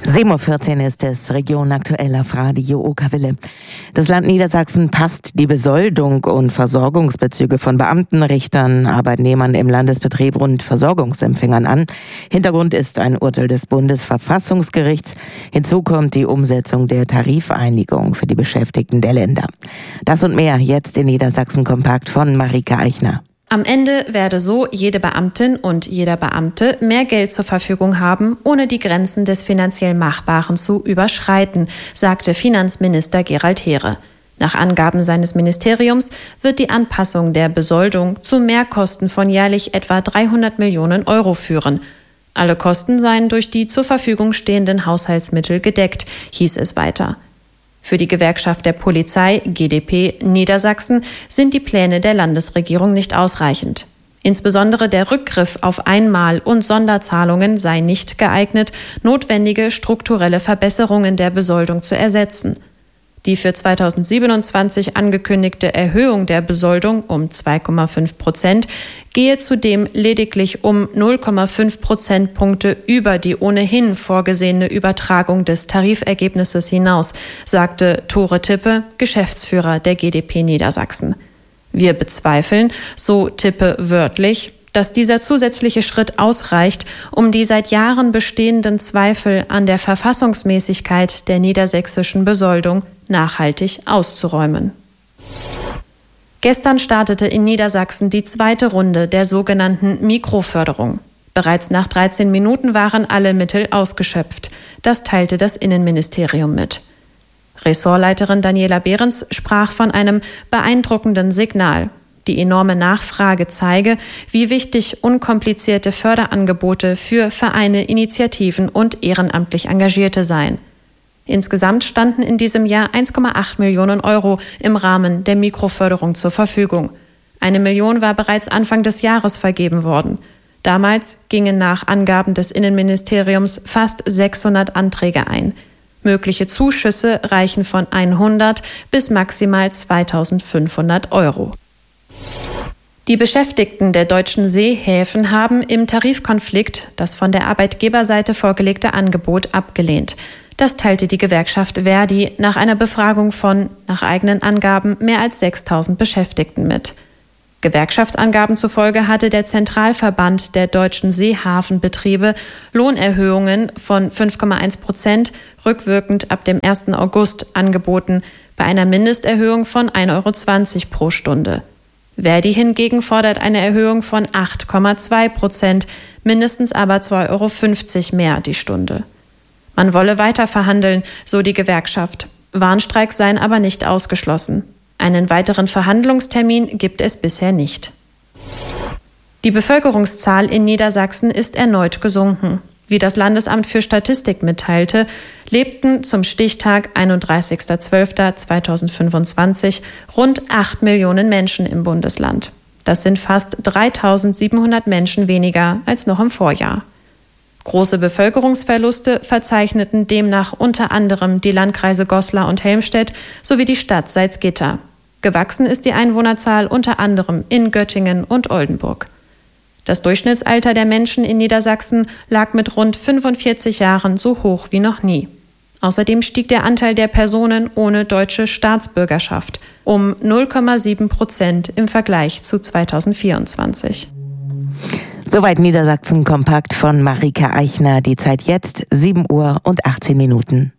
7:14 Uhr ist es, Region aktuell auf Radio Okerwille. Das Land Niedersachsen passt die Besoldung und Versorgungsbezüge von Beamten, Richtern, Arbeitnehmern im Landesbetrieb und Versorgungsempfängern an. Hintergrund ist ein Urteil des Bundesverfassungsgerichts. Hinzu kommt die Umsetzung der Tarifeinigung für die Beschäftigten der Länder. Das und mehr jetzt in Niedersachsen kompakt von Marika Eichner. Am Ende werde so jede Beamtin und jeder Beamte mehr Geld zur Verfügung haben, ohne die Grenzen des finanziell Machbaren zu überschreiten, sagte Finanzminister Gerald Heere. Nach Angaben seines Ministeriums wird die Anpassung der Besoldung zu Mehrkosten von jährlich etwa 300 Millionen Euro führen. Alle Kosten seien durch die zur Verfügung stehenden Haushaltsmittel gedeckt, hieß es weiter. Für die Gewerkschaft der Polizei, GdP, Niedersachsen sind die Pläne der Landesregierung nicht ausreichend. Insbesondere der Rückgriff auf Einmal- und Sonderzahlungen sei nicht geeignet, notwendige strukturelle Verbesserungen der Besoldung zu ersetzen. Die für 2027 angekündigte Erhöhung der Besoldung um 2,5% gehe zudem lediglich um 0,5 Prozentpunkte über die ohnehin vorgesehene Übertragung des Tarifergebnisses hinaus, sagte Tore Tippe, Geschäftsführer der GdP Niedersachsen. Wir bezweifeln, so Tippe wörtlich, dass dieser zusätzliche Schritt ausreicht, um die seit Jahren bestehenden Zweifel an der Verfassungsmäßigkeit der niedersächsischen Besoldung nachhaltig auszuräumen. Gestern startete in Niedersachsen die zweite Runde der sogenannten Mikroförderung. Bereits nach 13 Minuten waren alle Mittel ausgeschöpft. Das teilte das Innenministerium mit. Ressortleiterin Daniela Behrens sprach von einem beeindruckenden Signal. Die enorme Nachfrage zeige, wie wichtig unkomplizierte Förderangebote für Vereine, Initiativen und ehrenamtlich Engagierte seien. Insgesamt standen in diesem Jahr 1,8 Millionen Euro im Rahmen der Mikroförderung zur Verfügung. 1 Million war bereits Anfang des Jahres vergeben worden. Damals gingen nach Angaben des Innenministeriums fast 600 Anträge ein. Mögliche Zuschüsse reichen von 100 bis maximal 2.500 Euro. Die Beschäftigten der deutschen Seehäfen haben im Tarifkonflikt das von der Arbeitgeberseite vorgelegte Angebot abgelehnt. Das teilte die Gewerkschaft ver.di nach einer Befragung von, nach eigenen Angaben, mehr als 6.000 Beschäftigten mit. Gewerkschaftsangaben zufolge hatte der Zentralverband der deutschen Seehafenbetriebe Lohnerhöhungen von 5,1% rückwirkend ab dem 1. August angeboten, bei einer Mindesterhöhung von 1,20 Euro pro Stunde. ver.di hingegen fordert eine Erhöhung von 8,2%, mindestens aber 2,50 Euro mehr die Stunde. Man wolle weiter verhandeln, so die Gewerkschaft. Warnstreiks seien aber nicht ausgeschlossen. Einen weiteren Verhandlungstermin gibt es bisher nicht. Die Bevölkerungszahl in Niedersachsen ist erneut gesunken. Wie das Landesamt für Statistik mitteilte, lebten zum Stichtag 31.12.2025 rund 8 Millionen Menschen im Bundesland. Das sind fast 3.700 Menschen weniger als noch im Vorjahr. Große Bevölkerungsverluste verzeichneten demnach unter anderem die Landkreise Goslar und Helmstedt sowie die Stadt Salzgitter. Gewachsen ist die Einwohnerzahl unter anderem in Göttingen und Oldenburg. Das Durchschnittsalter der Menschen in Niedersachsen lag mit rund 45 Jahren so hoch wie noch nie. Außerdem stieg der Anteil der Personen ohne deutsche Staatsbürgerschaft um 0,7% im Vergleich zu 2024. Soweit Niedersachsen kompakt von Marika Eichner. Die Zeit jetzt 7:18 Uhr.